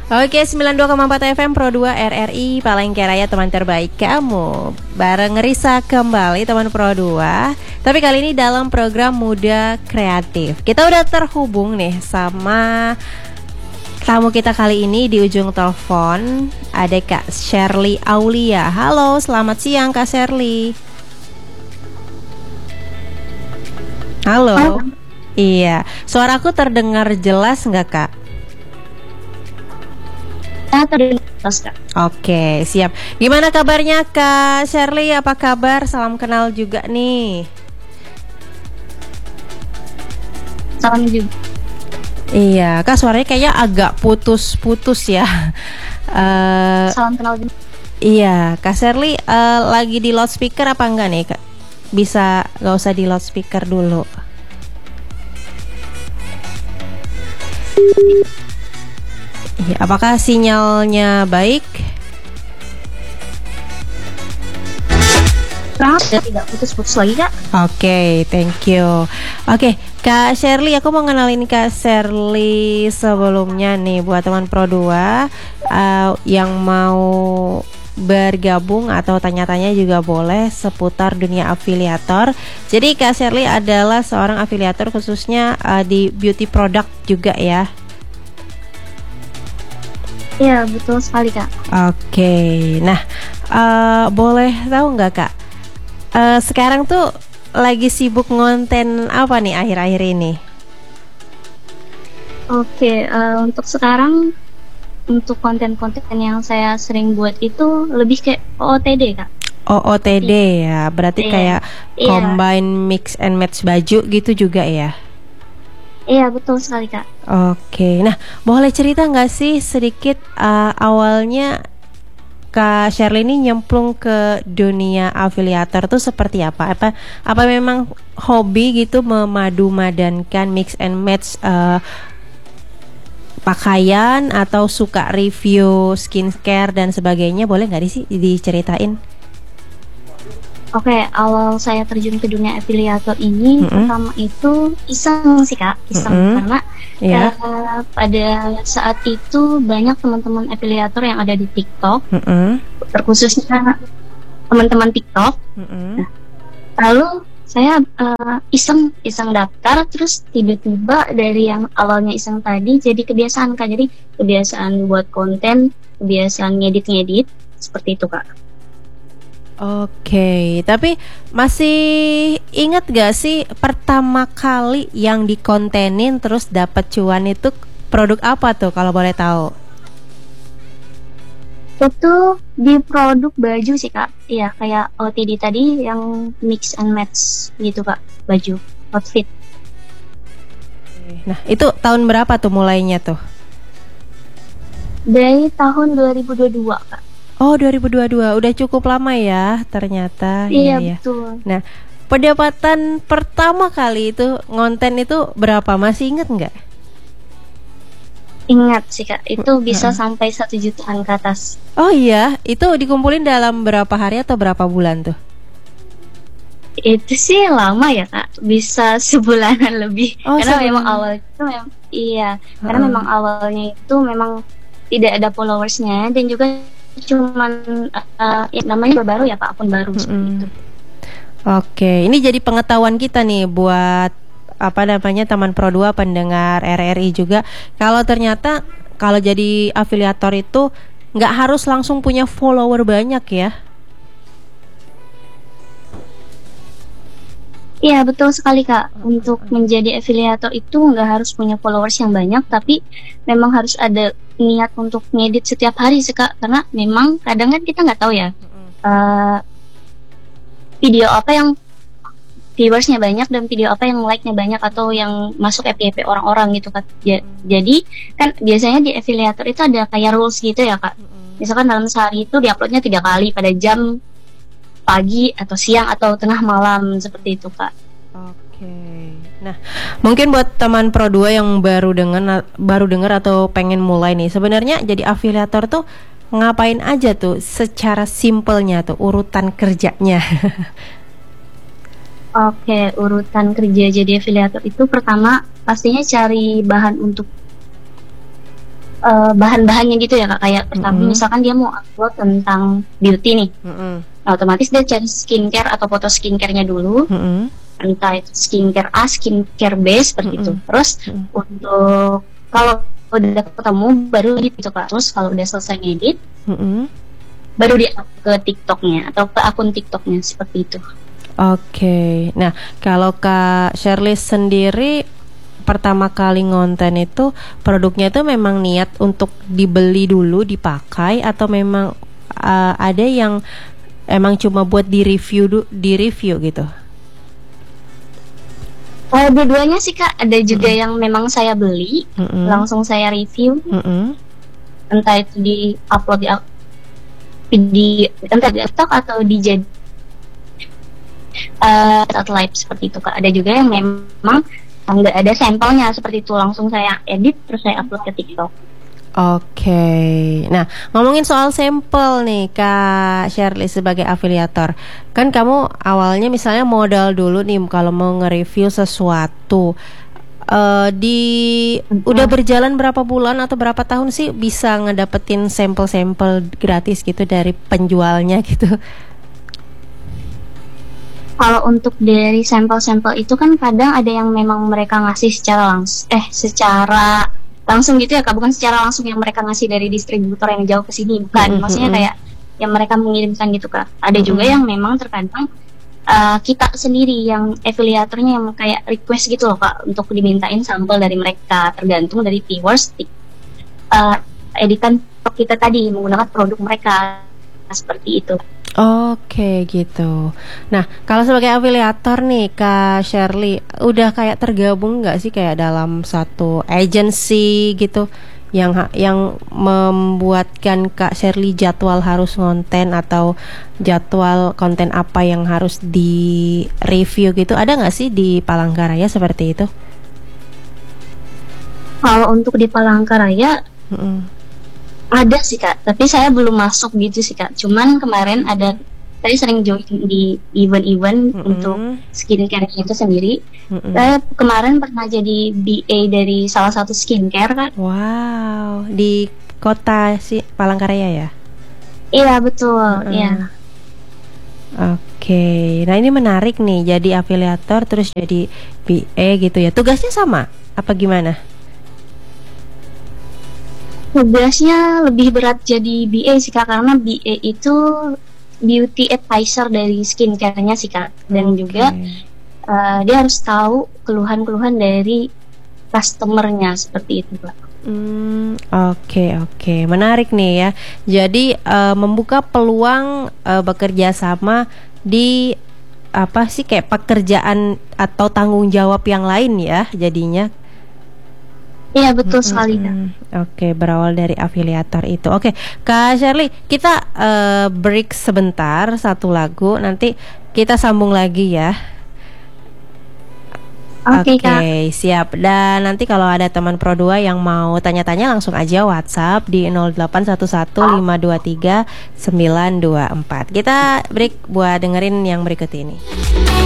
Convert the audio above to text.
Oke, 92,4 FM Pro 2 RRI Palengke Raya, teman terbaik kamu. Bareng Risa kembali teman Pro 2. Tapi kali ini dalam program Muda Kreatif. Kita udah terhubung nih sama tamu kita kali ini di ujung telepon. Ada Kak Sherly Aulia. Halo, selamat siang Kak Sherly. Halo. Iya, suaraku terdengar jelas nggak Kak? Terdengar, Kak. Oke, siap. Gimana kabarnya Kak Sherly? Apa kabar? Salam kenal juga nih. Salam juga. Iya, Kak suaranya kayaknya agak putus-putus ya. Salam kenal juga. Iya, Kak Sherly lagi di loudspeaker apa enggak nih Kak? Bisa gak usah di loudspeaker dulu. Iya, apakah sinyalnya baik? Tidak putus-putus lagi Kak. Oke, thank you. Oke, Kak Sherly, aku mau kenalin Kak Sherly sebelumnya nih buat teman Pro 2 yang mau bergabung atau tanya-tanya juga boleh seputar dunia afiliator. Jadi Kak Sherly adalah seorang afiliator khususnya di beauty product juga ya. Iya, betul sekali Kak. Oke, nah boleh tahu nggak Kak? Sekarang tuh lagi sibuk ngonten apa nih akhir-akhir ini? Oke, untuk sekarang, untuk konten-konten yang saya sering buat itu lebih kayak OOTD Kak. OOTD ya, berarti kayak combine mix and match baju gitu juga ya? Iya, betul sekali Kak. Oke, nah boleh cerita nggak sih sedikit awalnya Kak Sherly ini nyemplung ke dunia afiliator tuh seperti apa? Apa memang hobi gitu memadu-madankan mix and match pakaian atau suka review skincare dan sebagainya? Boleh nggak diceritain? Oke, awal saya terjun ke dunia afiliator ini pertama itu iseng sih Kak, karena pada saat itu banyak teman-teman afiliator yang ada di TikTok, terkhususnya teman-teman TikTok. Nah, lalu saya iseng daftar, terus tiba-tiba dari yang awalnya iseng tadi jadi kebiasaan Kak, jadi kebiasaan buat konten, kebiasaan ngedit seperti itu Kak. Oke, tapi masih ingat gak sih pertama kali yang dikontenin terus dapat cuan itu produk apa tuh kalau boleh tahu? Itu di produk baju sih Kak. Iya, kayak OTD tadi yang mix and match gitu Kak, baju, outfit. Nah, itu tahun berapa tuh mulainya tuh? Dari tahun 2022 Kak. Oh, 2022, udah cukup lama ya ternyata. Iya, betul. Nah, pendapatan pertama kali itu ngonten itu berapa? Masih inget nggak? Ingat sih Kak, itu bisa sampai 1 jutaan ke atas. Oh iya, itu dikumpulin dalam berapa hari atau berapa bulan tuh? Itu sih lama ya Kak, bisa sebulanan lebih. Karena memang awal itu karena memang awalnya itu memang tidak ada followersnya dan juga cuman namanya baru ya Pak, akun baru seperti itu. Oke, ini jadi pengetahuan kita nih buat teman Pro 2 pendengar RRI juga. Kalau ternyata kalau jadi afiliator itu nggak harus langsung punya follower banyak ya? Iya, betul sekali Kak. Untuk menjadi afiliator itu nggak harus punya followers yang banyak, tapi memang harus ada niat untuk ngedit setiap hari sih Kak. Karena memang kadang kan kita nggak tahu ya video apa yang viewersnya banyak dan video apa yang like-nya banyak atau yang masuk FYP orang-orang gitu Kak. Jadi kan biasanya di affiliator itu ada kayak rules gitu ya Kak. Misalkan dalam sehari itu diuploadnya 3 kali pada jam pagi atau siang atau tengah malam seperti itu Kak. Oke. Nah, mungkin buat teman Pro 2 yang baru dengar atau pengen mulai nih, sebenarnya jadi afiliator tuh ngapain aja tuh secara simpelnya tuh urutan kerjanya? Oke, urutan kerja jadi afiliator itu pertama pastinya cari bahan untuk bahan-bahannya gitu ya Kak. Kayak pertama misalkan dia mau upload tentang beauty nih, nah, otomatis dia cari skincare atau foto skincare-nya dulu, entah itu skincare A, skincare B seperti itu. Terus untuk kalau udah ketemu baru edit gitu Kak. Terus kalau udah selesai ngedit, baru dia up ke TikToknya atau ke akun TikToknya seperti itu. Oke. Nah, kalau Kak Shirley sendiri pertama kali ngonten itu produknya itu memang niat untuk dibeli dulu, dipakai, atau memang ada yang emang cuma buat di review gitu? Dua-duanya sih Kak. Ada juga yang memang saya beli, langsung saya review. Entah itu di upload di entah di TikTok atau di saat live seperti itu Kak. Ada juga yang memang nggak ada sampelnya seperti itu, langsung saya edit terus saya upload ke TikTok. Oke. Nah, ngomongin soal sampel nih Kak Shirley sebagai afiliator, kan kamu awalnya misalnya modal dulu nih kalau mau nge-review sesuatu. Udah berjalan berapa bulan atau berapa tahun sih bisa ngedapetin sampel-sampel gratis gitu dari penjualnya gitu? Kalau untuk dari sampel-sampel itu kan kadang ada yang memang mereka ngasih secara langsung gitu ya Kak, bukan secara langsung yang mereka ngasih dari distributor yang jauh ke sini, bukan. Maksudnya kayak yang mereka mengirimkan gitu Kak. Ada juga yang memang terkadang kita sendiri yang afiliatornya yang kayak request gitu loh Kak untuk dimintain sampel dari mereka, tergantung dari viewers editan kita tadi menggunakan produk mereka seperti itu. Oke gitu. Nah, kalau sebagai afiliator nih Kak Shirley, udah kayak tergabung nggak sih kayak dalam satu agency gitu yang membuatkan Kak Shirley jadwal harus ngonten atau jadwal konten apa yang harus di review gitu? Ada nggak sih di Palangkaraya seperti itu? Kalau untuk di Palangkaraya ada sih Kak, tapi saya belum masuk gitu sih Kak. Cuman kemarin saya sering join di event-event untuk skincare itu sendiri. Saya kemarin pernah jadi BA dari salah satu skincare Kak. Wow, di kota Palangkaraya ya? Iya betul, iya. Oke, nah ini menarik nih, jadi afiliator terus jadi BA gitu ya. Tugasnya sama apa gimana? Tugasnya lebih berat jadi BA sih Kak, karena BA itu beauty advisor dari skincare-nya sih Kak. Dan juga dia harus tahu keluhan-keluhan dari customer-nya seperti itu Kak. Oke, menarik nih ya. Jadi membuka peluang bekerja sama di apa sih kayak pekerjaan atau tanggung jawab yang lain ya jadinya. Iya betul sekali Kak. Oke, berawal dari afiliator itu. Oke, Kak Shirley, kita break sebentar, satu lagu, nanti kita sambung lagi ya. Oke, siap. Dan nanti kalau ada teman Pro 2 yang mau tanya-tanya langsung aja WhatsApp di 0811523924. Kita break buat dengerin yang berikut ini.